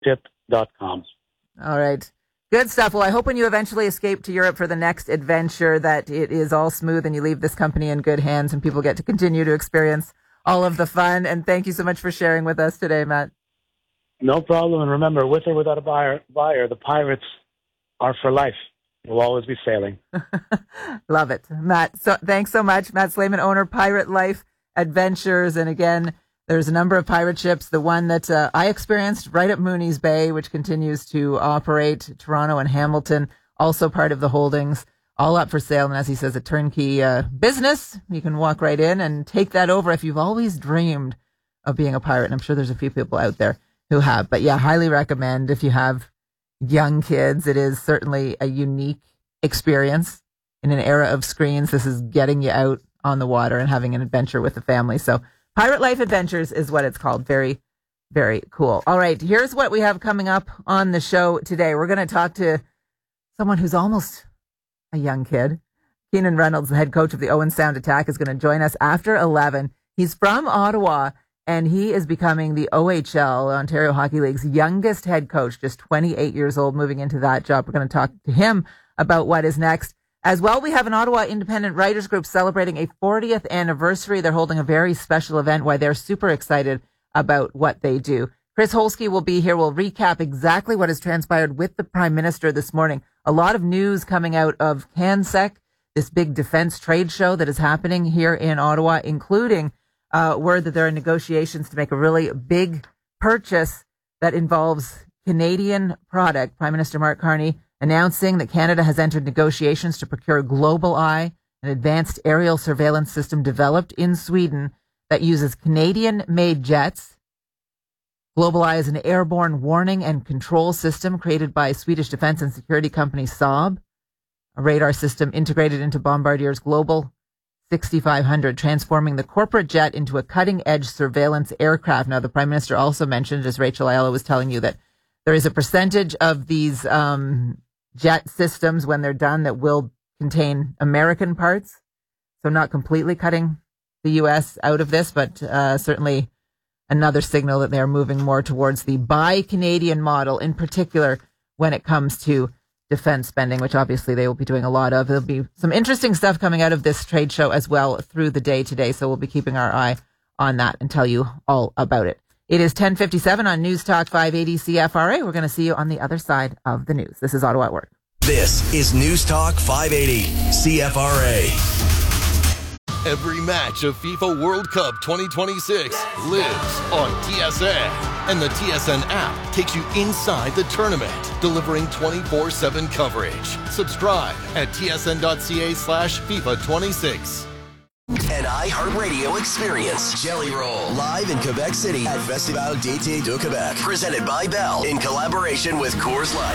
pirate-tip.com. All right. Good stuff. Well, I hope when you eventually escape to Europe for the next adventure that it is all smooth and you leave this company in good hands and people get to continue to experience all of the fun. And thank you so much for sharing with us today, Matt. No problem. And remember, with or without a buyer, the pirates are for life. We'll always be sailing. Love it. Matt, so thanks so much. Matt Slayman, owner, Pirate Life Adventures. And again, there's a number of pirate ships. The one that I experienced right at Mooney's Bay, which continues to operate, Toronto and Hamilton, also part of the holdings, all up for sale. And as he says, a turnkey business. You can walk right in and take that over if you've always dreamed of being a pirate. And I'm sure there's a few people out there who have. But yeah, highly recommend if you have young kids. It is certainly a unique experience in an era of screens. This is getting you out on the water and having an adventure with the family. So Pirate Life Adventures is what it's called. Very, very cool. All right. Here's what we have coming up on the show today. We're going to talk to someone who's almost a young kid. Keenan Reynolds, the head coach of the Owen Sound Attack, is going to join us after 11. He's from Ottawa, and he is becoming the OHL, Ontario Hockey League's youngest head coach, just 28 years old, moving into that job. We're going to talk to him about what is next. As well, we have an Ottawa Independent Writers Group celebrating a 40th anniversary. They're holding a very special event, why they're super excited about what they do. Chris Holsky will be here. We'll recap exactly what has transpired with the Prime Minister this morning. A lot of news coming out of CanSec, this big defense trade show that is happening here in Ottawa, including word that there are negotiations to make a really big purchase that involves Canadian product. Prime Minister Mark Carney announcing that Canada has entered negotiations to procure Global Eye, an advanced aerial surveillance system developed in Sweden that uses Canadian-made jets. Global Eye is an airborne warning and control system created by Swedish defense and security company Saab, a radar system integrated into Bombardier's Global 6500, transforming the corporate jet into a cutting-edge surveillance aircraft. Now, the Prime Minister also mentioned, as Rachel Ayala was telling you, that there is a percentage of these jet systems when they're done that will contain American parts. So not completely cutting the U.S. out of this, but certainly another signal that they're moving more towards the Buy Canadian model, in particular when it comes to defense spending, which obviously they will be doing a lot of. There'll be some interesting stuff coming out of this trade show as well through the day today. So we'll be keeping our eye on that and tell you all about it. It is 10:57 on News Talk 580 CFRA. We're going to see you on the other side of the news. This is Ottawa at Work. This is News Talk 580 CFRA. Every match of FIFA World Cup 2026 lives on TSN. And the TSN app takes you inside the tournament, delivering 24/7 coverage. Subscribe at tsn.ca/FIFA26. An iHeartRadio experience. Jelly Roll. Live in Quebec City at Festival d'été de Québec. Presented by Bell in collaboration with Coors Light.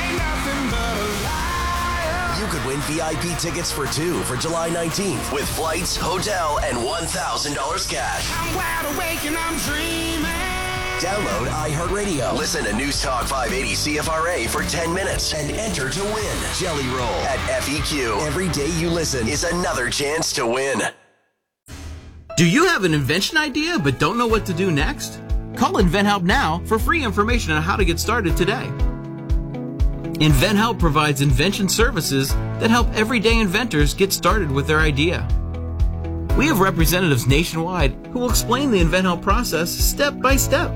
You could win VIP tickets for two for July 19th with flights, hotel, and $1,000 cash. I'm wide awake and I'm dreaming. Download iHeartRadio. Listen to News Talk 580 CFRA for 10 minutes and enter to win. Jelly Roll at FEQ. Every day you listen is another chance to win. Do you have an invention idea but don't know what to do next? Call InventHelp now for free information on how to get started today. InventHelp provides invention services that help everyday inventors get started with their idea. We have representatives nationwide who will explain the InventHelp process step by step.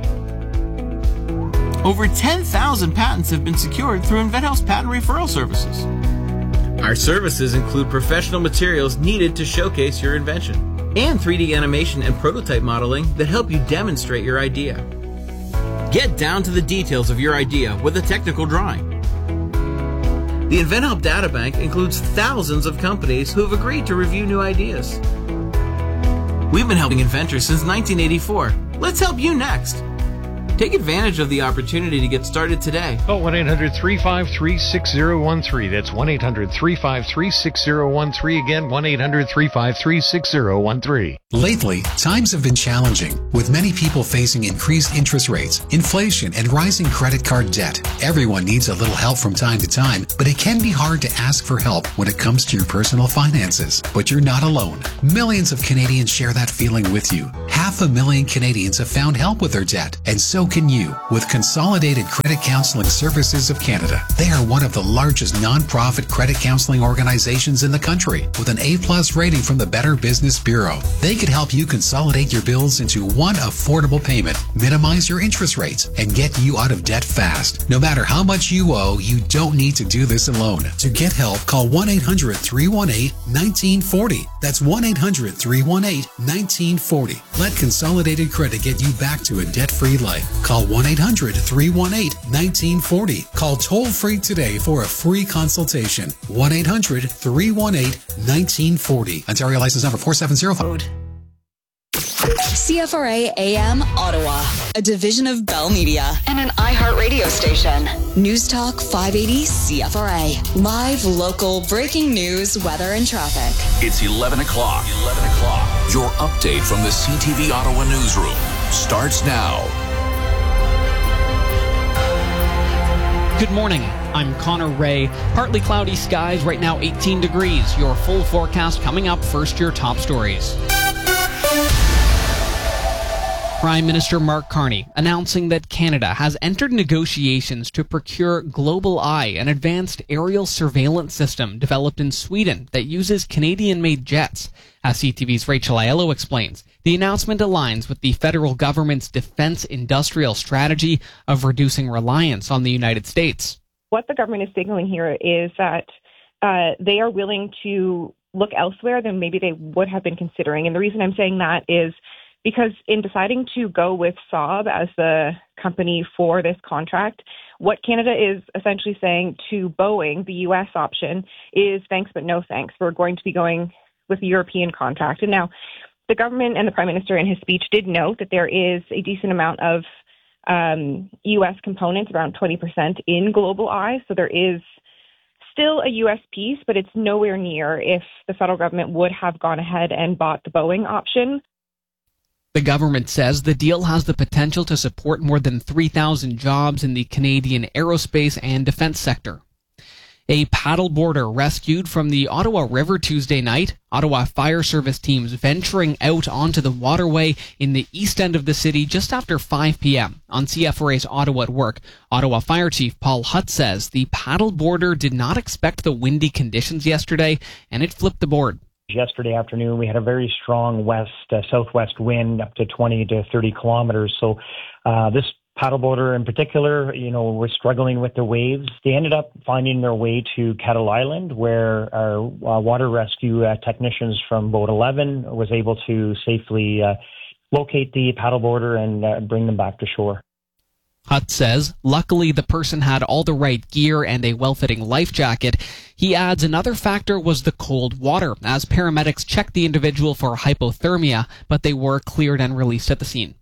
Over 10,000 patents have been secured through InventHelp's patent referral services. Our services include professional materials needed to showcase your invention and 3D animation and prototype modeling that help you demonstrate your idea. Get down to the details of your idea with a technical drawing. The InventHelp Databank includes thousands of companies who have agreed to review new ideas. We've been helping inventors since 1984. Let's help you next. Take advantage of the opportunity to get started today. Call 1-800-353-6013. That's 1-800-353-6013. Again, 1-800-353-6013. Lately, times have been challenging, with many people facing increased interest rates, inflation, and rising credit card debt. Everyone needs a little help from time to time, but it can be hard to ask for help when it comes to your personal finances. But you're not alone. Millions of Canadians share that feeling with you. 500,000 Canadians have found help with their debt, and so can you with Consolidated Credit Counseling Services of Canada. They are one of the largest non-profit credit counseling organizations in the country with an A+ rating from the Better Business Bureau. They could help you consolidate your bills into one affordable payment, minimize your interest rates, and get you out of debt fast. No matter how much you owe, you don't need to do this alone. To get help, call 1-800-318-1940. That's 1-800-318-1940. Let Consolidated Credit get you back to a debt-free life. Call 1-800-318-1940. Call toll-free today for a free consultation. 1-800-318-1940. Ontario license number 4705. CFRA AM Ottawa, a division of Bell Media and an iHeart radio station. News Talk 580 CFRA. Live, local, breaking news, weather, and traffic. It's 11 o'clock. Your update from the CTV Ottawa newsroom starts now. Good morning. I'm Connor Ray. Partly cloudy skies, right now 18 degrees. Your full forecast coming up. First, your top stories. Prime Minister Mark Carney announcing that Canada has entered negotiations to procure Global Eye, an advanced aerial surveillance system developed in Sweden that uses Canadian-made jets. As CTV's Rachel Aiello explains, the announcement aligns with the federal government's defense industrial strategy of reducing reliance on the United States. What the government is signaling here is that they are willing to look elsewhere than maybe they would have been considering. And the reason I'm saying that is because in deciding to go with Saab as the company for this contract, what Canada is essentially saying to Boeing, the U.S. option, is thanks but no thanks. We're going to be going with the European contract. And now the government and the Prime Minister in his speech did note that there is a decent amount of U.S. components, around 20% in Global Eye. So there is still a U.S. piece, but it's nowhere near if the federal government would have gone ahead and bought the Boeing option. The government says the deal has the potential to support more than 3,000 jobs in the Canadian aerospace and defense sector. A paddleboarder rescued from the Ottawa River Tuesday night. Ottawa Fire Service teams venturing out onto the waterway in the east end of the city just after 5 p.m. On CFRA's Ottawa at Work, Ottawa Fire Chief Paul Hutt says the paddleboarder did not expect the windy conditions yesterday, and it flipped the board. Yesterday afternoon, we had a very strong southwest wind up to 20 to 30 kilometers. So this paddleboarder in particular, was struggling with the waves. They ended up finding their way to Kettle Island, where our water rescue technicians from Boat 11 was able to safely locate the paddleboarder and bring them back to shore. Hutt says, luckily the person had all the right gear and a well-fitting life jacket. He adds another factor was the cold water, as paramedics checked the individual for hypothermia, but they were cleared and released at the scene.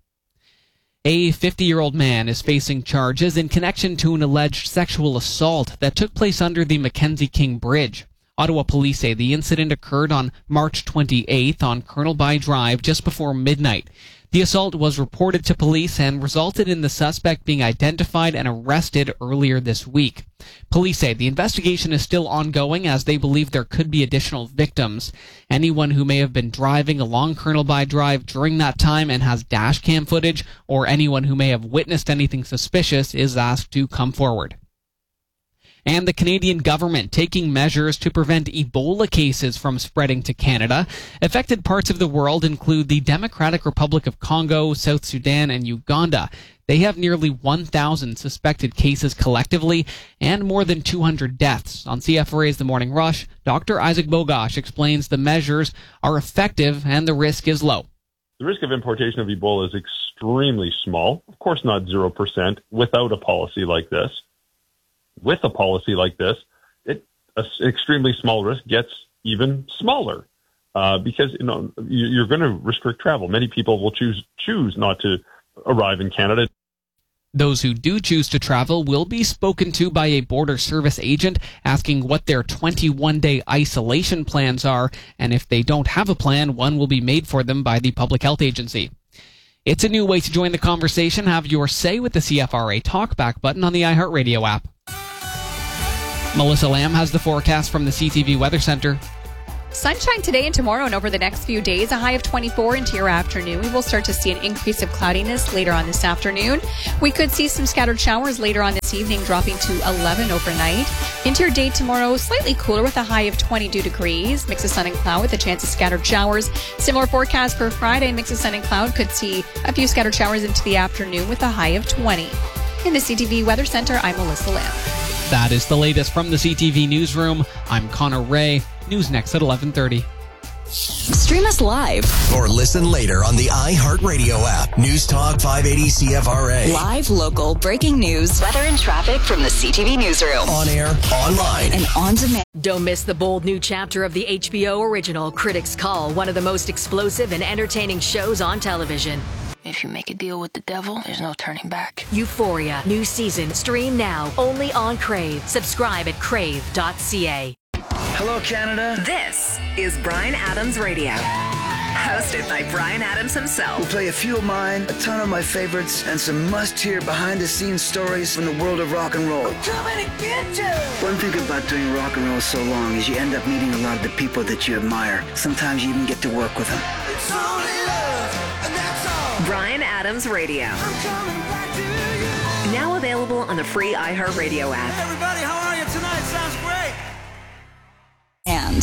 A 50-year-old man is facing charges in connection to an alleged sexual assault that took place under the Mackenzie King Bridge. Ottawa police say the incident occurred on March 28th on Colonel By Drive just before midnight. The assault was reported to police and resulted in the suspect being identified and arrested earlier this week. Police say the investigation is still ongoing as they believe there could be additional victims. Anyone who may have been driving along Colonel By Drive during that time and has dash cam footage, or anyone who may have witnessed anything suspicious, is asked to come forward. And the Canadian government taking measures to prevent Ebola cases from spreading to Canada. Affected parts of the world include the Democratic Republic of Congo, South Sudan, and Uganda. They have nearly 1,000 suspected cases collectively and more than 200 deaths. On CFRA's The Morning Rush, Dr. Isaac Bogosh explains the measures are effective and the risk is low. The risk of importation of Ebola is extremely small. Of course, not 0% without a policy like this. With a policy like this, an extremely small risk gets even smaller because you're going to restrict travel. Many people will choose not to arrive in Canada. Those who do choose to travel will be spoken to by a border service agent asking what their 21-day isolation plans are, and if they don't have a plan, one will be made for them by the Public Health Agency. It's a new way to join the conversation. Have your say with the CFRA Talkback button on the iHeartRadio app. Melissa Lamb has the forecast from the CTV Weather Center. Sunshine today and tomorrow and over the next few days, a high of 24 into your afternoon. We will start to see an increase of cloudiness later on this afternoon. We could see some scattered showers later on this evening, dropping to 11 overnight. Into your day tomorrow, slightly cooler with a high of 22 degrees. Mix of sun and cloud with a chance of scattered showers. Similar forecast for Friday. Mix of sun and cloud, could see a few scattered showers into the afternoon with a high of 20. In the CTV Weather Center, I'm Melissa Lamb. That is the latest from the CTV Newsroom. I'm Connor Ray. News next at 11:30. Stream us live or listen later on the iHeartRadio app. News Talk 580 CFRA. Live, local, breaking news, weather and traffic from the CTV Newsroom. On air, online, and on demand. Don't miss the bold new chapter of the HBO original Critics' Call, one of the most explosive and entertaining shows on television. If you make a deal with the devil, there's no turning back. Euphoria, new season, stream now, only on Crave. Subscribe at crave.ca. Hello, Canada. This is Bryan Adams Radio, hosted by Bryan Adams himself. We'll play a few of mine, a ton of my favorites, and some must-hear behind-the-scenes stories from the world of rock and roll. I'm coming to get you! One thing about doing rock and roll so long is you end up meeting a lot of the people that you admire. Sometimes you even get to work with them. It's only love, and that's all. Bryan Adams Radio. I'm coming back to you. Now available on the free iHeartRadio app. Hey everybody, how are you tonight? Sounds great. And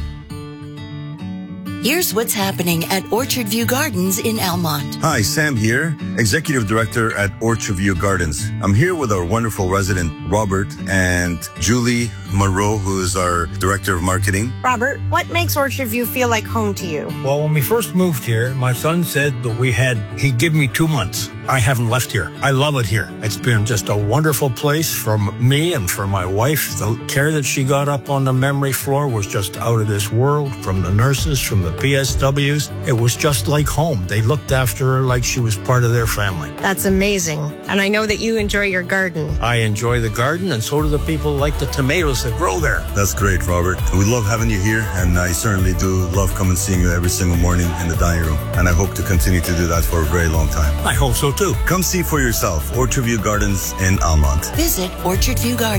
here's what's happening at Orchard View Gardens in Almont. Hi, Sam here, Executive Director at Orchard View Gardens. I'm here with our wonderful resident, Robert, and Julie Monroe, who is our Director of Marketing. Robert, what makes Orchard View feel like home to you? Well, when we first moved here, my son said that he'd give me 2 months. I haven't left here. I love it here. It's been just a wonderful place for me and for my wife. The care that she got up on the memory floor was just out of this world, from the nurses, from the PSWs. It was just like home. They looked after her like she was part of their family. That's amazing. And I know that you enjoy your garden. I enjoy the garden, and so do the people who like the tomatoes that grow there. That's great, Robert. We love having you here, and I certainly do love coming seeing you every single morning in the dining room. And I hope to continue to do that for a very long time. I hope so, too. Come see for yourself. Orchard View Gardens in Almont. Visit Orchard View Gardens.